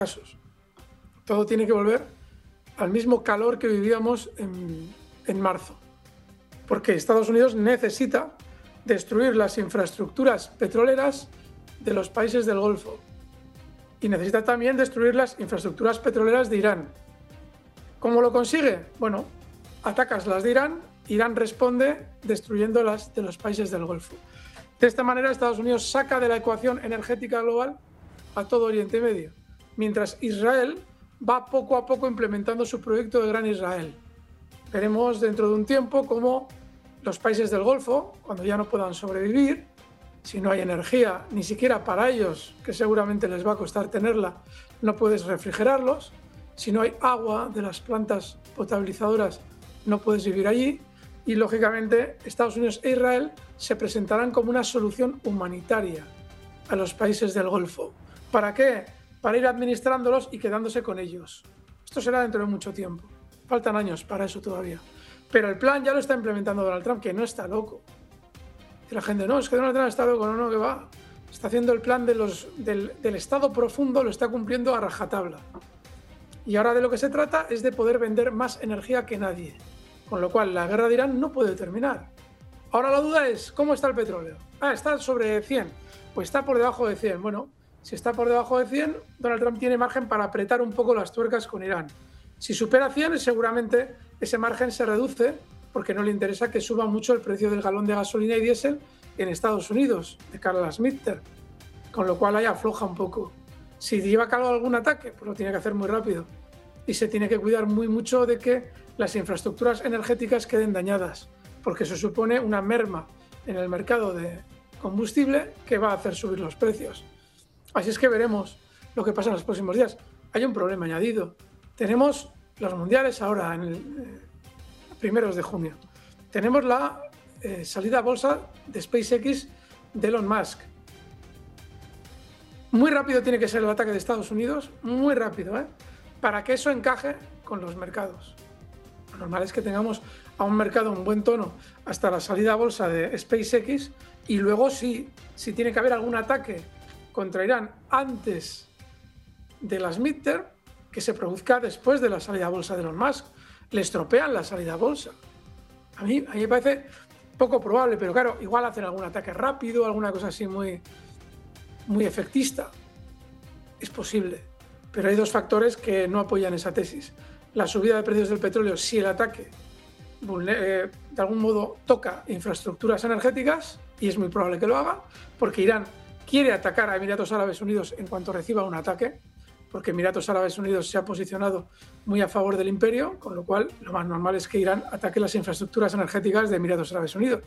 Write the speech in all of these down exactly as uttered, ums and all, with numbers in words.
casos. Todo tiene que volver al mismo calor que vivíamos en, en marzo. Porque Estados Unidos necesita destruir las infraestructuras petroleras de los países del Golfo. Y necesita también destruir las infraestructuras petroleras de Irán. ¿Cómo lo consigue? Bueno, atacas las de Irán, Irán responde destruyendo las de los países del Golfo. De esta manera, Estados Unidos saca de la ecuación energética global a todo Oriente Medio, mientras Israel va poco a poco implementando su proyecto de Gran Israel. Veremos dentro de un tiempo cómo los países del Golfo, cuando ya no puedan sobrevivir, si no hay energía, ni siquiera para ellos, que seguramente les va a costar tenerla, no puedes refrigerarlos. Si no hay agua de las plantas potabilizadoras, no puedes vivir allí. Y, lógicamente, Estados Unidos e Israel se presentarán como una solución humanitaria a los países del Golfo. ¿Para qué? Para ir administrándolos y quedándose con ellos. Esto será dentro de mucho tiempo. Faltan años para eso todavía. Pero el plan ya lo está implementando Donald Trump, que no está loco. Y la gente, no, es que Donald Trump está loco, no, no, que va. Está haciendo el plan de los, del, del Estado profundo, lo está cumpliendo a rajatabla. Y ahora de lo que se trata es de poder vender más energía que nadie. Con lo cual, la guerra de Irán no puede terminar. Ahora la duda es, ¿cómo está el petróleo? Ah, está sobre cien. Pues está por debajo de cien. Bueno, si está por debajo de cien, Donald Trump tiene margen para apretar un poco las tuercas con Irán. Si supera cien, seguramente ese margen se reduce porque no le interesa que suba mucho el precio del galón de gasolina y diésel en Estados Unidos, de cara a las midterm. Con lo cual ahí afloja un poco. Si lleva a cabo algún ataque, pues lo tiene que hacer muy rápido. Y se tiene que cuidar muy mucho de que las infraestructuras energéticas queden dañadas, porque eso supone una merma en el mercado de combustible que va a hacer subir los precios. Así es que veremos lo que pasa en los próximos días. Hay un problema añadido. Tenemos los mundiales ahora, en el, eh, primeros de junio. Tenemos la eh, salida a bolsa de SpaceX de Elon Musk. Muy rápido tiene que ser el ataque de Estados Unidos, muy rápido, ¿eh? Para que eso encaje con los mercados. Lo normal es que tengamos a un mercado en buen tono hasta la salida a bolsa de SpaceX y luego sí, si tiene que haber algún ataque contra Irán antes de las midterm, que se produzca después de la salida a bolsa de Elon Musk. Le estropean la salida a bolsa. A mí, a mí me parece poco probable, pero claro, igual hacen algún ataque rápido, alguna cosa así muy, muy efectista. Es posible, pero hay dos factores que no apoyan esa tesis. La subida de precios del petróleo, si el ataque eh, de algún modo toca infraestructuras energéticas, y es muy probable que lo haga, porque Irán quiere atacar a Emiratos Árabes Unidos en cuanto reciba un ataque, porque Emiratos Árabes Unidos se ha posicionado muy a favor del imperio, con lo cual lo más normal es que Irán ataque las infraestructuras energéticas de Emiratos Árabes Unidos.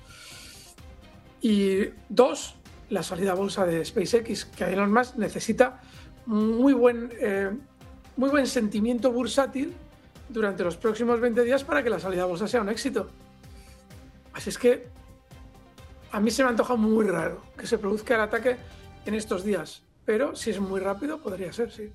Y dos, la salida a bolsa de SpaceX, que Elon Musk necesita muy buen, eh, muy buen sentimiento bursátil durante los próximos veinte días para que la salida a bolsa sea un éxito. Así es que a mí se me antoja muy raro que se produzca el ataque en estos días, pero si es muy rápido podría ser, sí.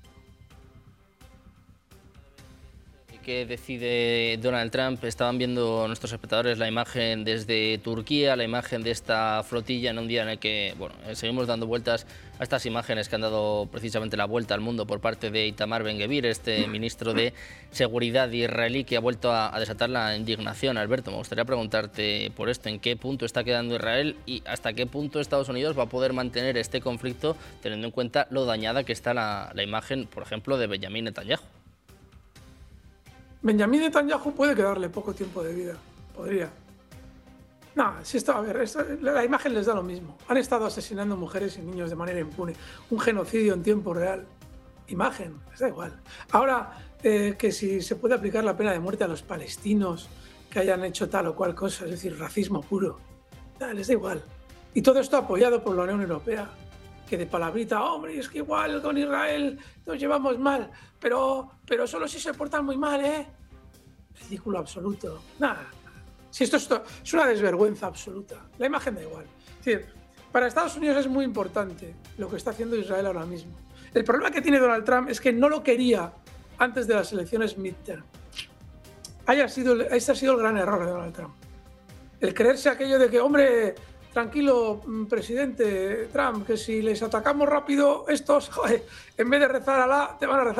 ¿Qué decide Donald Trump? Estaban viendo nuestros espectadores la imagen desde Turquía, la imagen de esta flotilla en un día en el que, bueno, seguimos dando vueltas a estas imágenes que han dado precisamente la vuelta al mundo por parte de Itamar Ben-Gvir, este ministro de Seguridad israelí que ha vuelto a, a desatar la indignación. Alberto, me gustaría preguntarte por esto, ¿en qué punto está quedando Israel y hasta qué punto Estados Unidos va a poder mantener este conflicto teniendo en cuenta lo dañada que está la, la imagen, por ejemplo, de Benjamin Netanyahu? Benjamin Netanyahu puede quedarle poco tiempo de vida, podría. No, si esto, a ver, esto, la imagen les da lo mismo. Han estado asesinando mujeres y niños de manera impune. Un genocidio en tiempo real. Imagen, les da igual. Ahora, eh, que si se puede aplicar la pena de muerte a los palestinos que hayan hecho tal o cual cosa, es decir, racismo puro, no, les da igual. Y todo esto apoyado por la Unión Europea, que de palabrita, hombre, es que igual con Israel nos llevamos mal, pero, pero solo si se portan muy mal, ¿eh? Ridículo absoluto. Nada. Si esto, esto es una desvergüenza absoluta. La imagen da igual. Es decir, para Estados Unidos es muy importante lo que está haciendo Israel ahora mismo. El problema que tiene Donald Trump es que no lo quería antes de las elecciones midterm. Haya sido, este ha sido el gran error de Donald Trump. El creerse aquello de que, hombre, tranquilo, presidente Trump, que si les atacamos rápido, estos, joder, en vez de rezar a Alá, te van a rezar